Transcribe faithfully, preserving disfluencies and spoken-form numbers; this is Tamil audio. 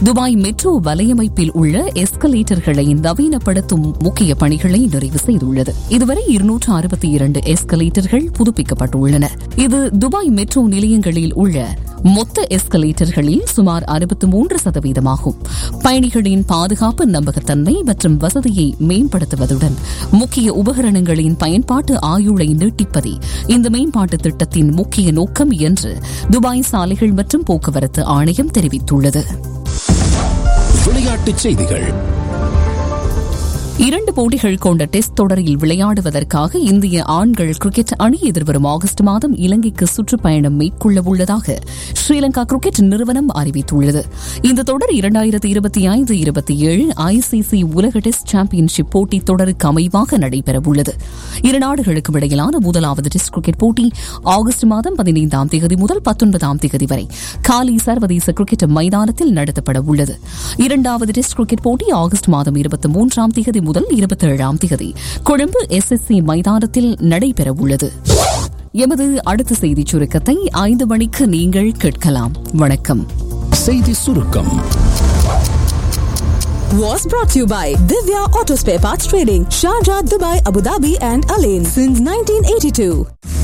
துபாய் மெட்ரோ வலையமைப்பில் உள்ள எஸ்கலேட்டர்களை நவீனப்படுத்தும் முக்கிய பணிகளை நிறைவு செய்துள்ளது. இதுவரை இருநூற்று அறுபத்தி இரண்டு எஸ்கலேட்டர்கள் புதுப்பிக்கப்பட்டுள்ளன. இது துபாய் மெட்ரோ நிலையங்களில் உள்ள மொத்த எஸ்கலேட்டர்களில் சுமார் அறுபத்தி மூன்று சதவீதமாகும். பயணிகளின் பாதுகாப்பு, நம்பகத்தன்மை மற்றும் வசதியை மேம்படுத்துவதுடன் முக்கிய உபகரணங்களின் பயன்பாட்டு ஆயுளை நீட்டிப்பதே இந்த மேம்பாட்டு திட்டத்தின் முக்கிய நோக்கம் என்று துபாய் சாலைகள் மற்றும் போக்குவரத்து ஆணையம் தெரிவித்துள்ளது. விளையாட்டுச் செய்திகள். இரண்டு போட்டிகள் கொண்ட டெஸ்ட் தொடரில் விளையாடுவதற்காக இந்திய ஆண்கள் கிரிக்கெட் அணி எதிர்வரும் ஆகஸ்ட் மாதம் இலங்கைக்கு சுற்றுப்பயணம் மேற்கொள்ள உள்ளதாக ஸ்ரீலங்கா கிரிக்கெட் நிறுவனம் அறிவித்துள்ளது. இந்த தொடர் இரண்டாயிரத்தி இருபத்தி ஐந்து இருபத்தி ஏழு ஐசிசி உலக டெஸ்ட் சாம்பியன்ஷிப் போட்டி தொடருக்கு அமைவாக நடைபெறவுள்ளது. இரு நாடுகளுக்கும் இடையிலான முதலாவது டெஸ்ட் கிரிக்கெட் போட்டி ஆகஸ்ட் மாதம் பதினைந்தாம் தேதி முதல் பத்தொன்பதாம் தேதி வரை காலி சர்வதேச கிரிக்கெட் மைதானத்தில் நடத்தப்பட உள்ளது. இரண்டாவது டெஸ்ட் கிரிக்கெட் போட்டி ஆகஸ்ட் மாதம் இருபத்தி மூன்றாம் தேதி முதல் இருபத்தி ஏழாம் தேதி கொழும்பு எஸ் எஸ் சி மைதானத்தில் நடைபெறவுள்ளது. எமது அடுத்த செய்தி சுருக்கத்தை ஐந்து மணிக்கு நீங்கள் கேட்கலாம். வணக்கம். செய்தி சுருக்கம் was brought to you by Divya Auto Spare Parts Trading, Sharjah, Dubai, Abu Dhabi and Alain since nineteen eighty-two.